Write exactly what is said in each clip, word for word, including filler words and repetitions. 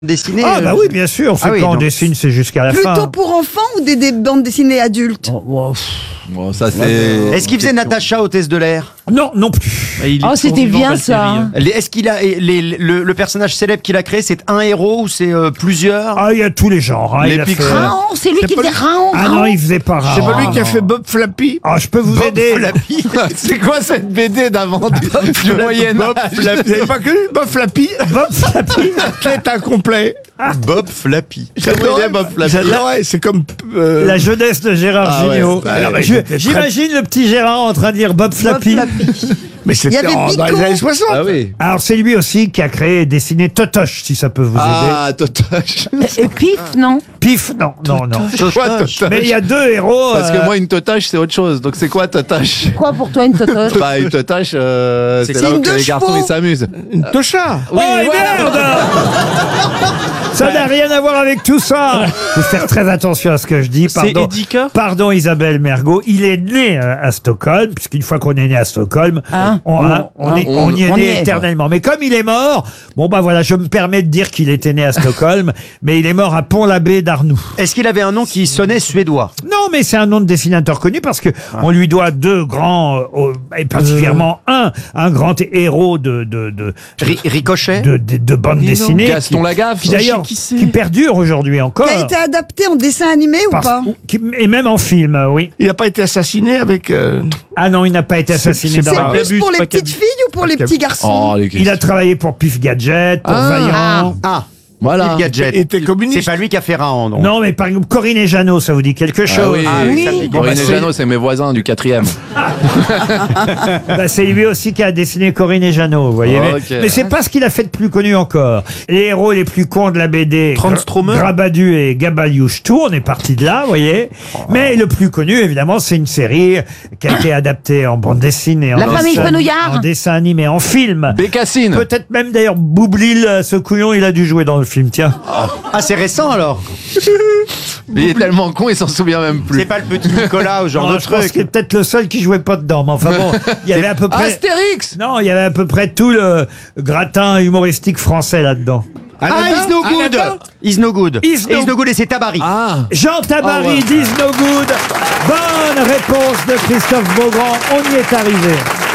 Dessiné. Ah bah oui, bien sûr, c'est Ah oui, quand on donc- dessine, c'est jusqu'à la Plutôt fin. pour enfants ou des, des bandes dessinées adultes? Oh, Bon, ça c'est. Est-ce qu'il faisait Natacha, hôtesse de l'air? non, non plus. Oh, c'était bien ça. Les- Est-ce qu'il a les- le, le personnage célèbre qu'il a créé, c'est un héros ou c'est euh, plusieurs? Ah, il y a tous les genres. hein, Les il a fait- Picsou. Raon, c'est lui qui faisait Raon. Ah non, il faisait pas rare. C'est pas lui qui a fait Bob Flappy? Ah, je peux vous Bob aider. Flappy. C'est quoi cette B D d'avant du, du Moyen Bob Âge? Flappy. Vous avez pas connu Bob Flappy? Bob Flappy. Athlète incomplet. Bob Flappy. J'adorais Bob Flappy. J'adorais, c'est comme... euh, La jeunesse de Gérard Ah ouais. Jugnot. Ah, Alors, mais je- c'était très- J'imagine le petit Gérard en train de dire Bob Flappy. Mais c'était Il y avait en- dans les Pico. années soixante. Ah oui. Alors c'est lui aussi qui a créé et dessiné Totoche, si ça peut vous aider. Ah, Totoche. Et Pif, non. Pif, non, non, non. Quoi, Totoche? Mais il y a deux héros. Parce euh, que moi, une totache, c'est autre chose. Donc, c'est quoi, totache? Quoi pour toi une totoche? Bah, une totache, euh, c'est C'est là une où deux les garçons, chevaux. ils s'amusent. Une tocha. Oh et merde. Ça n'a rien à voir avec tout ça. Faut faire très attention à ce que je dis. Pardon, pardon Isabelle Mergo. Il est né euh, à Stockholm, puisqu'une fois qu'on est né à Stockholm, Ah. on, hein, on est, on y est on né y est. éternellement. Mais comme il est mort, bon bah voilà, je me permets de dire qu'il était né à Stockholm, mais il est mort à Pont-l'Abbé d'Arnoux. Est-ce qu'il avait un nom qui sonnait suédois? Non, mais c'est un nom de dessinateur connu parce que on lui doit deux grands, euh, euh, et particulièrement un, un grand héros de de de Ri- Ricochet? de, de, de bande dessinée. Gaston qui- Lagaffe. Qui d'ailleurs, qui perdure aujourd'hui encore. Qui a été adapté en dessin animé ou Parce- pas? qui- et même en film, euh, oui. Il n'a pas été assassiné avec... euh, Ah non, il n'a pas été assassiné c'est dans C'est la- plus pour les petites filles ou pour les petits garçons? Oh, les Il a travaillé pour Pif Gadget, pour Vaillant. Ah, Voilà. Pif Gadget. Il était communiste. C'est pas lui qui a fait Raon, donc. Non, mais par exemple, Corinne et Jeannot, ça vous dit quelque Ah chose? oui, Ah oui, ça me dit- Corinne bah, et c'est- Jeannot, c'est mes voisins du quatrième. Bah, c'est lui aussi qui a dessiné Corinne et Jeannot, vous voyez. Mais, Ok. mais c'est pas ce qu'il a fait de plus connu encore. Les héros les plus cons de la B D, Transtromer. Grabadu et Gabaliouche-Tout, on est parti de là, vous voyez. Mais le plus connu, évidemment, c'est une série qui a été adaptée en bande dessinée, en, La famille dessin, Fenouillard. en dessin animé, en film. Bécassine. Peut-être même d'ailleurs Boublil, ce couillon, il a dû jouer dans le film, tiens. Ah, c'est récent alors? Mais il est tellement con, il s'en souvient même plus. C'est pas le petit Nicolas ou ce genre Non, de je pense truc? qu'il est peut-être le seul qui jouait pas dedans, mais enfin bon, il y avait à peu près... Astérix. Non, il y avait à peu près tout le gratin humoristique français là-dedans. Ah, Is No Good! Is No Good. Is no- Is No Good et c'est Tabary. Ah. Jean Tabary, Oh, ouais. Is No Good. Bonne réponse de Christophe Beaugrand. On y est arrivé.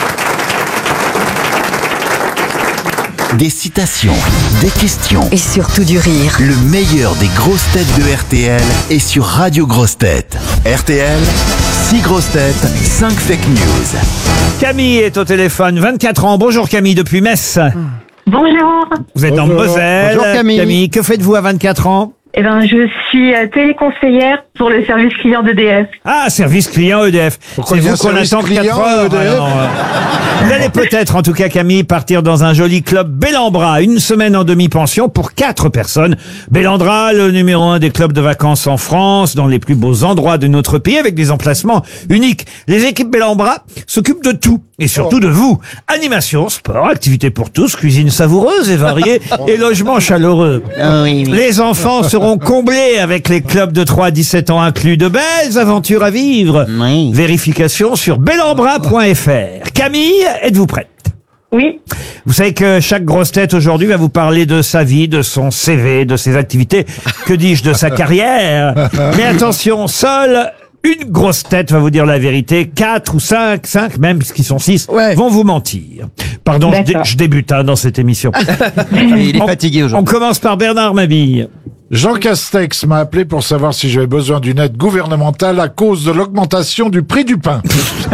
Des citations, des questions. Et surtout du rire. Le meilleur des grosses têtes de R T L est sur Radio Grosses Têtes. R T L, six grosses têtes, cinq fake news. Camille est au téléphone, vingt-quatre ans. Bonjour Camille, depuis Metz. Bonjour. Vous êtes en Moselle. Bonjour, Camille. que faites-vous à vingt-quatre ans? Eh ben, je suis euh, téléconseillère pour le service client d'E D F. Ah, service client E D F. Pourquoi C'est il y a vous qu'on service attend client quatre heures. E D F? alors, euh, Vous allez peut-être, en tout cas Camille, partir dans un joli club Bellambra, une semaine en demi-pension pour quatre personnes. Bellambra, le numéro un des clubs de vacances en France, dans les plus beaux endroits de notre pays, avec des emplacements uniques. Les équipes Bellambra s'occupent de tout, et surtout de vous. Animation, sport, activités pour tous, cuisine savoureuse et variée, et logement chaleureux. Les enfants seront comblés avec les clubs de trois à dix-sept ans inclus, de belles aventures à vivre. Vérification sur bellambra point f r. Camille, êtes-vous prête? Oui. Vous savez que chaque grosse tête aujourd'hui va vous parler de sa vie, de son C V, de ses activités, que dis-je, de sa carrière. Mais attention, seule une grosse tête va vous dire la vérité. Quatre ou cinq, cinq même, puisqu'ils sont six, Ouais. vont vous mentir. Pardon, je, dé- D'accord. je débute hein, dans cette émission. Il est On- fatigué On aujourd'hui. commence par Bernard Mabille. Jean Castex m'a appelé pour savoir si j'avais besoin d'une aide gouvernementale à cause de l'augmentation du prix du pain.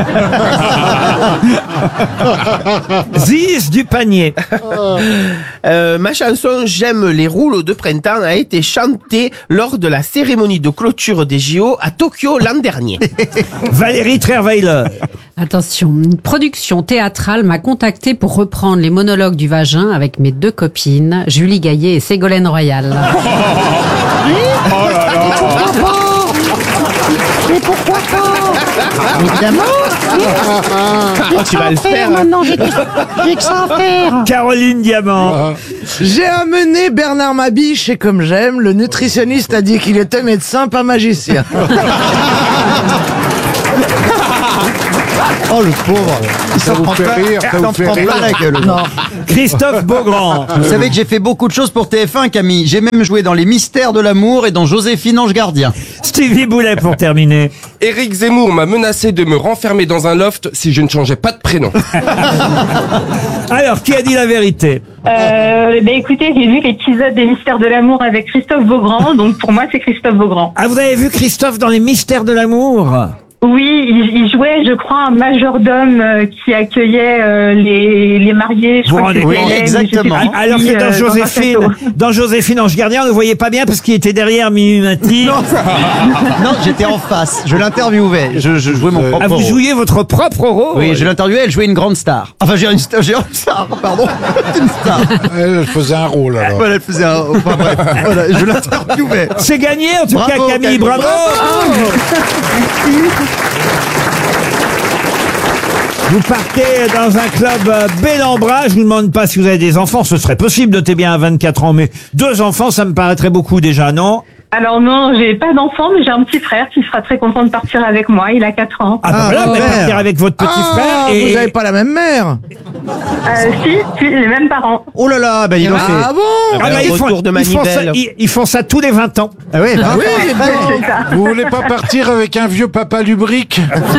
Ziz du panier. Euh, ma chanson J'aime les rouleaux de printemps a été chantée lors de la cérémonie de clôture des J O à Tokyo l'an dernier. Valérie Trierweiler. Attention, une production théâtrale m'a contacté pour reprendre les monologues du vagin avec mes deux copines, Julie Gaillet et Ségolène Royal. Mais pourquoi pas? Évidemment. Tu vas le faire. hein. Maintenant, j'ai j'ai que ça à faire. Caroline Diamant. J'ai amené Bernard Mabille chez Comme J'aime. Le nutritionniste a dit qu'il était médecin, pas magicien. Oh le pauvre. Il Ça s'en vous prend fait pas, rire, ça il vous s'en fait prend rire. pas la gueule. Christophe Beaugrand. Vous savez que j'ai fait beaucoup de choses pour T F un, Camille. J'ai même joué dans Les Mystères de l'amour et dans Joséphine Ange Gardien. Stevie Boulet pour terminer. Éric Zemmour m'a menacé de me renfermer dans un loft si je ne changeais pas de prénom. Alors, qui a dit la vérité? Euh, ben écoutez, j'ai vu l'épisode des Mystères de l'amour avec Christophe Beaugrand, donc pour moi c'est Christophe Beaugrand. Ah, vous avez vu Christophe dans Les Mystères de l'amour? Oui, il, il jouait, je crois, un majordome euh, qui accueillait euh, les, les mariés. Je Vous crois que rendez c'était compte? Hélène, je sais plus Alors qui, que dans euh, un Joséphine, château. dans Joséphine Ange Gardien, on ne le voyait pas bien parce qu'il était derrière Mimimati. Non, non, j'étais en face. Je l'interviewais. Je, je jouais mon propre Ah, vous rôle. jouiez votre propre rôle? Oui, je l'interviewais. Elle jouait une grande star. Enfin, j'ai une star. J'ai une star. Pardon. Une star. Elle faisait un rôle alors. Voilà, elle faisait un. Enfin bref. Voilà, je l'interviewais. C'est gagné en tout Bravo, cas, Camille, Camille. bravo. Vous partez dans un club euh, bel en bras. Je vous demande pas si vous avez des enfants. Ce serait possible, notez bien à vingt-quatre ans. Mais deux enfants, ça me paraîtrait beaucoup déjà, non? Alors non, j'ai pas d'enfant, mais j'ai un petit frère qui sera très content de partir avec moi. Il a quatre ans. Ah, bah voilà, vous allez super. partir avec votre petit Ah, frère. Et vous avez pas la même mère. Euh, si, si, les mêmes parents. Oh là là, ben dis donc. c'est- Ah bon? Ah, bah, ils, font, Retour de ils font ça, manivelle. ils, ils font ça tous les vingt ans. Ah oui, bah, Oui, après, C'est ça. Vous voulez pas partir avec un vieux papa lubrique?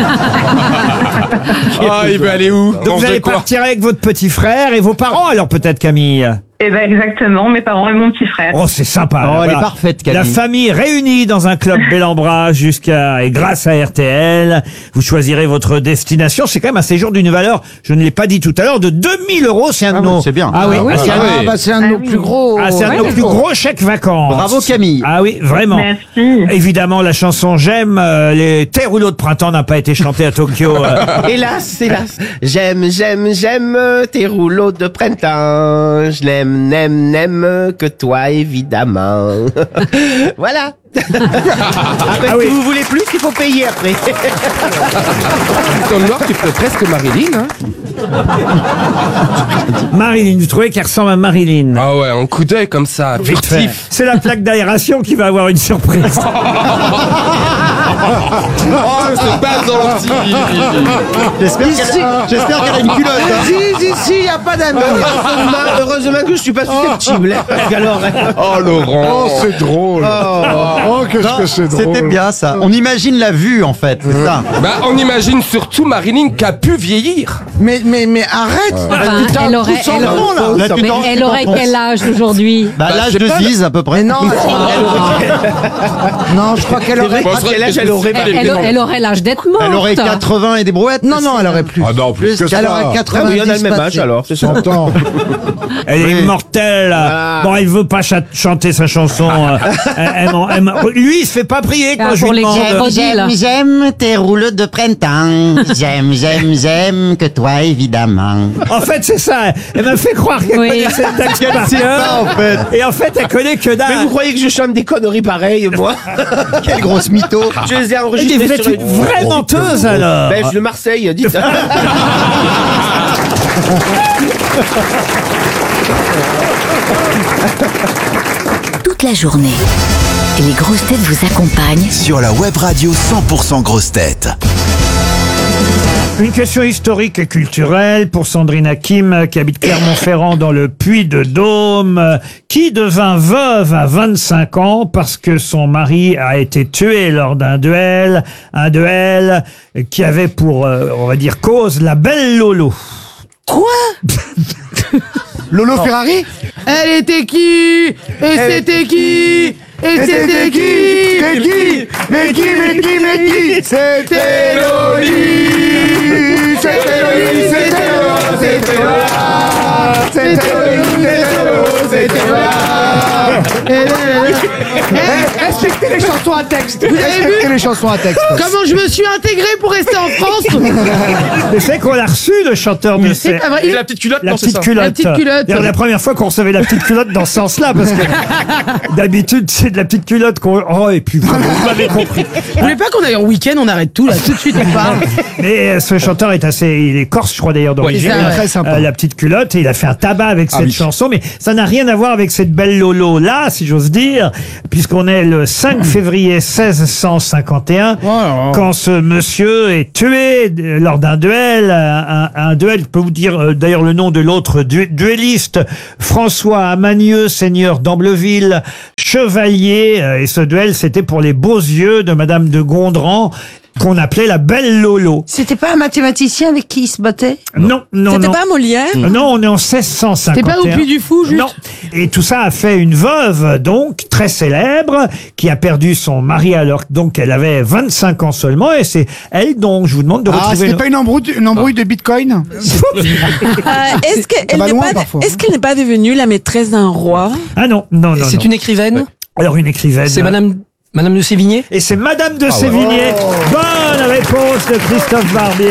Ah, il veut aller où? Donc vous Manger allez quoi? partir avec votre petit frère et vos parents, alors peut-être, Camille. Eh ben exactement, mes parents et mon petit frère. Oh, c'est sympa. Oh, elle Voilà. est parfaite, Camille. La famille réunie dans un club bel en bras jusqu'à, et grâce à R T L, vous choisirez votre destination. C'est quand même un séjour d'une valeur, je ne l'ai pas dit tout à l'heure, de deux mille euros. C'est un de Ah nos. oui, c'est bien. Ah oui, Ah oui, ah, c'est un- ah, bah, c'est un de Ah nos oui. plus gros. ah, c'est un de nos Ouais. plus gros chèques vacances. Bravo, Camille. Ah oui, vraiment. Merci. Évidemment, la chanson J'aime, euh, les tes rouleaux de printemps n'a pas été chantée à Tokyo. euh. Hélas, hélas. J'aime, j'aime, j'aime tes rouleaux de printemps. Je l'aime, n'aime, n'aime que toi, évidemment. Voilà. Après, Ah oui. si vous voulez plus, il faut payer après. Dans le noir, tu fais presque Marilyn, hein? Marilyn, vous trouvez qu'elle ressemble à Marilyn? Ah ouais, un coup d'œil comme ça, Vite fait. furtif. C'est la plaque d'aération qui va avoir une surprise. Oh, c'est pas gentil. J'espère qu'elle j'espère qu'elle a une culotte. hein. Si, si, si, y a pas d'amis. heureusement, heureusement que je suis pas susceptible. hein, parce qu'alors, Oh, Laurent. Oh, c'est drôle. Oh, qu'est-ce Non, que c'est drôle. C'était bien ça. On imagine la vue en fait. C'est ça. Bah, on imagine surtout Marilyn qui a pu vieillir. Mais, mais, mais arrête. Enfin, Putain, elle aurait, tout elle, s'en prend, là. Là, tu mais t'en- elle tu aurait t'en quel penses. âge aujourd'hui? Bah, Bah, l'âge je sais de pas. Ziz à peu près. Mais non, non, je crois qu'elle aurait. Bon, quel âge elle aurait Elle, elle- elle aurait l'âge d'être morte. Elle aurait quatre-vingts et des brouettes. Non, non, elle aurait plus. Ah non, plus que ça. Elle aurait quatre-vingts. oui, on a le même âge alors, c'est ça. cent ans. Elle est immortelle. Bon, il veut pas cha- chanter sa chanson. euh, elle- elle m'en- elle m'en- lui, il se fait pas prier quand Ah, je pour lui les demande. crocodiles. j'aime tes rouleaux de printemps. J'aime, j'aime, j'aime que toi, évidemment. En fait, c'est ça. Elle m'a fait croire qu'elle Oui. connaissait le texte par sait cœur. pas, en fait. Et en fait, elle connaît que Mais dalle. vous croyez que je chante des conneries pareilles, moi? Quelle grosse mytho. Je les ai Et enregistrées vous êtes sur une vraie menteuse alors. Ben, je le Marseille, dites. Toute la journée, les grosses têtes vous accompagnent Sur la web radio cent pour cent grosses têtes. Une question historique et culturelle pour Sandrine Hakim, qui habite Clermont-Ferrand dans le Puy-de-Dôme, euh, qui devint veuve à vingt-cinq ans parce que son mari a été tué lors d'un duel, un duel qui avait pour, euh, on va dire, cause la belle Lolo. Quoi? Lolo Ferrari. Elle était qui? Et c'était qui? Et c'était qui? Mais qui Mais qui Mais qui Mais qui C'était Loli. C'était Loli. C'était Loli. C'était Loli. C'était Loli. C'était Loli. Respectez les chansons à texte. Vous avez vu Respectez les chansons à texte. comment je me suis intégré pour rester en France? Mais c'est qu'on l'a reçu, le chanteur de C'est ces... pas vrai. Il- La petite culotte, La non, c'est petite ça. culotte. La petite culotte. D'ailleurs, la première fois qu'on recevait la petite culotte dans ce sens-là, parce que d'habitude, c'est de la petite culotte qu'on... Oh, et puis, vous m'avez compris. Vous voulez pas qu'on aille en week-end, on arrête tout là, tout de suite on part. Mais euh, ce chanteur est assez... Il est corse, je crois, d'ailleurs, d'origine. c'est ça, ouais. Très sympa. Euh, la petite culotte, et il a fait un tabac avec cette chanson, mais ça n'a rien à voir avec cette belle Lolo. Là, pas, si j'ose dire, puisqu'on est le cinq février seize cent cinquante et un, quand ce monsieur est tué euh, lors d'un duel, un, un duel, je peux vous dire euh, d'ailleurs le nom de l'autre du- duelliste, François Amanieu, seigneur d'Ambleville, chevalier, euh, et ce duel, c'était pour les beaux yeux de Madame de Gondran, qu'on appelait la belle Lolo. C'était pas un mathématicien avec qui il se battait? Non, non, C'était non. pas Molière? Non, on est en seize cent cinquante et un. C'était pas au Puy du Fou, juste? Non. Et tout ça a fait une veuve, donc, très célèbre, qui a perdu son mari alors donc elle avait vingt-cinq ans seulement, et c'est elle dont je vous demande de Ah, retrouver... c'était le- pas une embrouille, une embrouille de bitcoin? Euh, Est-ce qu'elle Ça va n'est loin, pas, parfois. est-ce qu'elle n'est pas devenue la maîtresse d'un roi? Ah non, non, non. C'est non. une écrivaine? Alors une écrivaine. C'est Madame, Madame de Sévigné? Et c'est Madame de Ah ouais. Sévigné. Bonne réponse de Christophe Barbier.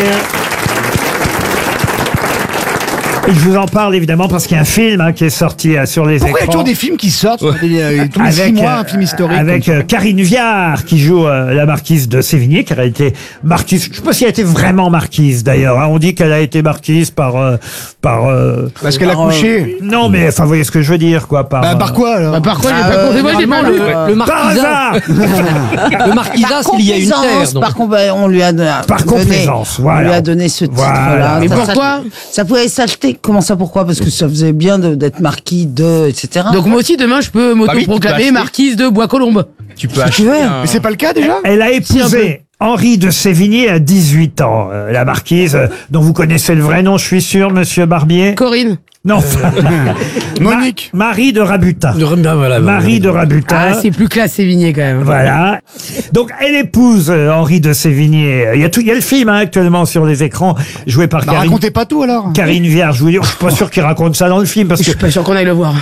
Et je vous en parle évidemment parce qu'il y a un film hein, qui est sorti euh, sur les Pourquoi il y a écrans. toujours des films qui sortent euh, tous les six mois, un film historique? Avec comme ça. euh, Karine Viard qui joue euh, la marquise de Sévigné, qui a été marquise. Je sais pas si elle a été vraiment marquise d'ailleurs. hein. On dit qu'elle a été marquise par euh, par. euh, Parce qu'elle a par, couché. euh, non, mais enfin, vous voyez ce que je veux dire, quoi. Par. Bah, par euh, quoi alors? Bah, par quoi, j'ai Ah, pas euh, compris. Moi, j'ai pas lu. Le, le Par marquisat. hasard. Le marquisat, s'il y a une terre. Complaisance, donc. Par contre, bah, on lui a donné, Par donné- complaisance, on voilà. lui a donné ce Voilà. titre-là. Mais Ça- pourquoi ça, ça pouvait s'acheter. Comment ça, pourquoi? Parce que ça faisait bien de- d'être marquis de, et cetera. Donc, moi aussi, demain, je peux Bah oui, tu peux m'autoproclamer acheter. marquise de Bois-Colombes. Tu peux tu acheter veux. un... Mais c'est pas le cas déjà? Elle a un épousé Henri de Sévigné à dix-huit ans. Euh, la marquise, euh, dont vous connaissez le vrai nom, je suis sûr, Monsieur Barbier. Corinne. Non. Monique. Ma- Marie de Rabutin. De- ben voilà, Marie de Rabutin. Ah, c'est plus classe Sévigné, quand même. Voilà. Donc, elle épouse euh, Henri de Sévigné. Il y a tout, il y a le film hein, actuellement sur les écrans, joué par Bah, Karine, racontez pas tout alors. Karine Viard. Je vous dis, je suis pas sûr qu'il raconte ça dans le film parce Je que. suis pas sûr qu'on aille le voir.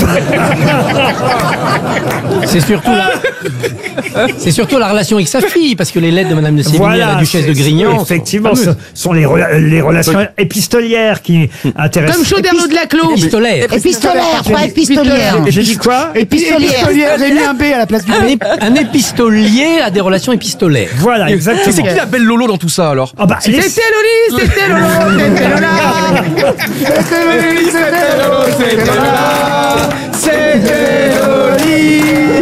C'est surtout la, c'est surtout la relation avec sa fille, parce que les lettres de Madame de Sévigné, Voilà, la duchesse de c'est- Grignan. effectivement, sont ce sont les, rela- les relations épistolières qui intéressent. Comme Chauderlot de la Clos. Épistolaire. Épistolaire, pas épistolière. J'ai dit quoi Épistolière. Épistolière, j'ai mis un B à la place du Un, B. ép- un épistolier a des relations épistolaires. Voilà, exactement. Et c'est qui la belle Lolo dans tout ça alors? Ah bah, les- C'était Loli, c'était Lolo, c'était Lola. C'était Loli, c'était Lolo, c'était Lola. C'était Loli.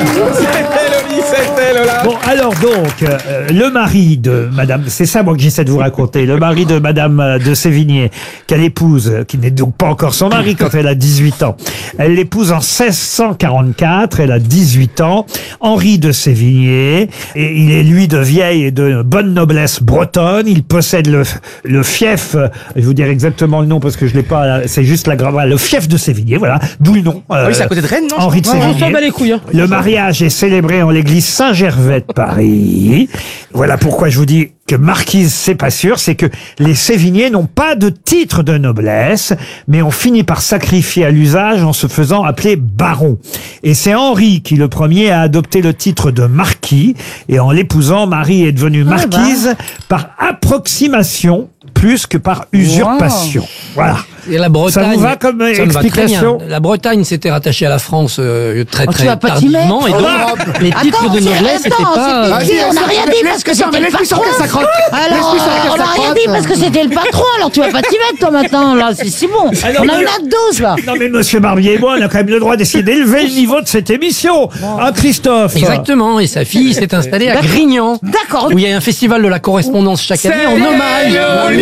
Bon, alors donc, euh, le mari de Madame, c'est ça moi que j'essaie de vous raconter, le mari de Madame euh, de Sévigné, qu'elle épouse, euh, qui n'est donc pas encore son mari quand elle a dix-huit ans. Elle l'épouse en seize cent quarante-quatre, elle a dix-huit ans, Henri de Sévigné, et il est lui de vieille et de bonne noblesse bretonne, il possède le, le fief, euh, je vais vous dire exactement le nom parce que je l'ai pas, là, c'est juste la grave, voilà, le fief de Sévigné, voilà, d'où le nom. euh, oui, c'est à côté de Rennes, non, Henri de je crois. Sévigné. On s'en bat les couilles, hein. Le mariage est célébré en l'église Saint-Gervais de Paris. Voilà pourquoi je vous dis que marquise, c'est pas sûr, c'est que les Sévigné n'ont pas de titre de noblesse, mais ont fini par sacrifier à l'usage en se faisant appeler baron. Et c'est Henri qui, le premier, a adopté le titre de marquis, et en l'épousant, Marie est devenue marquise par approximation plus que par usurpation. Voilà. Et la Bretagne. Ça vous va comme ça me va très explication? bien. La Bretagne s'était rattachée à la France euh, très Oh, tu très vas pas t'y tardivement, mettre et donc Oh, les titres Attends, de c'est- noblesse n'étaient attends, pas. c'était qui? On n'a rien dit parce que c'était le patron. Alors, on n'a rien dit parce que c'était le patron. Alors, tu vas pas t'y mettre, toi, maintenant. Là, c'est c'est bon. Ah non, On a mais- une autre dose, là. Non mais Monsieur Barbier et moi, on a quand même le droit d'essayer d'élever le niveau de cette émission. Hein, Christophe? Exactement, et sa fille s'est installée à D'accord. Grignan, D'accord. où il y a un festival de la correspondance chaque année en hommage.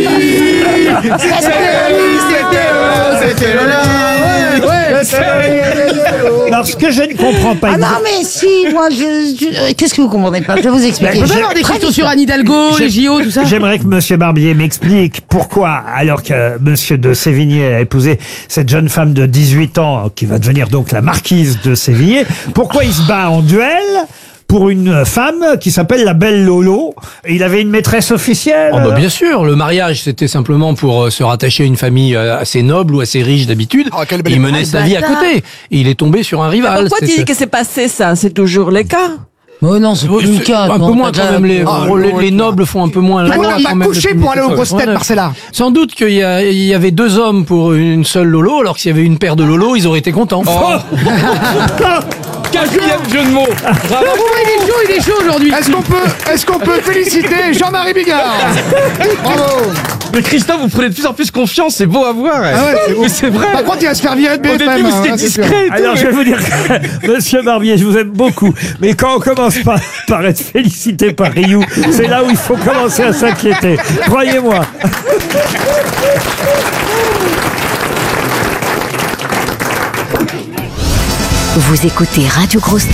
Alors ce que je ne comprends pas... Ah non, mais si, moi, je. je- euh, Qu'est-ce que vous comprenez pas? Je vais vous expliquer. On peut pas avoir des Très questions vite. sur Anne Hidalgo, les J O, tout ça? J'aimerais que Monsieur Barbier m'explique pourquoi, alors que Monsieur de Sévigné a épousé cette jeune femme de dix-huit ans, qui va devenir donc la marquise de Sévigné, pourquoi il se bat en duel pour une femme qui s'appelle la belle Lolo. Et il avait une maîtresse officielle. Oh bah bien sûr, le mariage c'était simplement pour euh, se rattacher à une famille euh, assez noble ou assez riche d'habitude. Il menait sa vie à côté. Et il est tombé sur un rival. Pourquoi tu C'est- dis que c'est passé ça? C'est toujours le cas. Oh non, c'est plus le cas. Un peu non, moins t'as quand déjà- même, les, Ah, les, l'autre, les nobles font un peu moins la Tout le loi monde quand m'a même couché depuis pour aller aux mille sept cents. grosses têtes, Ouais. Marcella. Sans doute qu'il y, a- il y avait deux hommes pour une seule Lolo, alors que s'il y avait une paire de Lolo, ils auraient été contents. Quatrième jeu de mots. Bravo. Il est chaud, il est chaud aujourd'hui. Est-ce qu'on peut, est-ce qu'on peut féliciter Jean-Marie Bigard? Bravo. Mais Christophe, vous prenez de plus en plus confiance, c'est beau à voir. Ah ouais, c'est beau. Mais c'est vrai. Par contre, il va se faire virer de Au B F M. début, vous hein, étiez c'est sûr. discret et tout. Alors je vais vous dire, que, Monsieur Barbier, je vous aime beaucoup, mais quand on commence par, par être félicité par Ryu, c'est là où il faut commencer à s'inquiéter. Croyez-moi. Vous écoutez Radio Grosse Tête.